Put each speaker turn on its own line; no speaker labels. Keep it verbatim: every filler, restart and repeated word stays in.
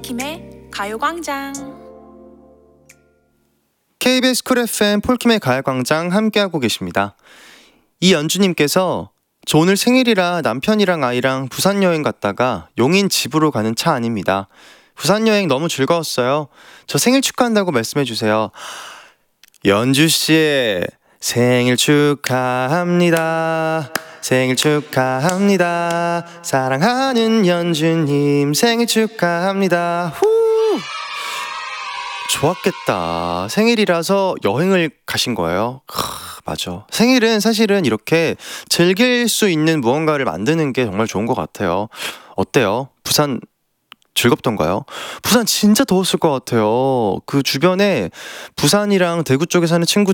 폴킴의 가요광장.
케이비에스 쿨 에프엠 폴킴의 가요광장 함께하고 계십니다. 이연주님께서 저 오늘 생일이라 남편이랑 아이랑 부산 여행 갔다가 용인 집으로 가는 차 안입니다. 부산 여행 너무 즐거웠어요. 저 생일 축하한다고 말씀해주세요. 연주씨 생일 축하합니다. 생일 축하합니다. 사랑하는 연주님 생일 축하합니다. 후! 좋았겠다. 생일이라서 여행을 가신 거예요. 크, 맞아. 생일은 사실은 이렇게 즐길 수 있는 무언가를 만드는 게 정말 좋은 것 같아요. 어때요? 부산 즐겁던가요? 부산 진짜 더웠을 것 같아요. 그 주변에 부산이랑 대구 쪽에 사는 친구